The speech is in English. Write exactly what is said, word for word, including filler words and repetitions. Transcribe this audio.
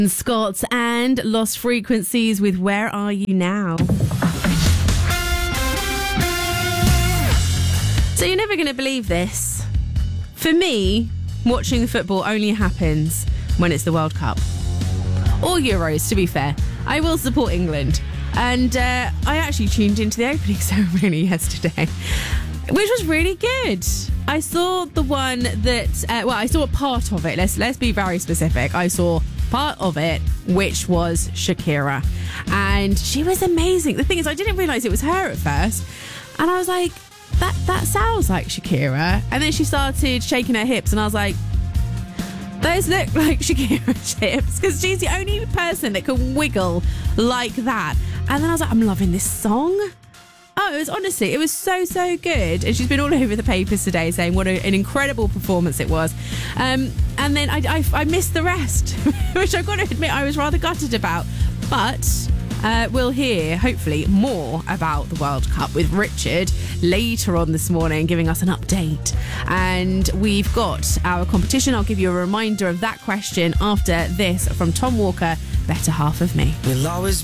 Scott and Lost Frequencies with Where Are You Now? So you're never going to believe this. For me, watching the football only happens when it's the World Cup. Or Euros, to be fair. I will support England. And uh, I actually tuned into the opening ceremony yesterday, which was really good. I saw the one that, uh, well, I saw a part of it. Let's let's be very specific. I saw part of it, which was Shakira. And she was amazing. The thing is, I didn't realise it was her at first. And I was like, that, that sounds like Shakira. And then she started shaking her hips. And I was like, those look like Shakira's hips. Because she's the only person that can wiggle like that. And then I was like, I'm loving this song. Oh, it was honestly, it was so, so good. And she's been all over the papers today saying what a, an incredible performance it was. Um, and then I, I, I missed the rest, which I've got to admit I was rather gutted about. But uh, we'll hear, hopefully, more about the World Cup with Richard later on this morning, giving us an update. And we've got our competition. I'll give you a reminder of that question after this from Tom Walker, Better Half of Me. We'll always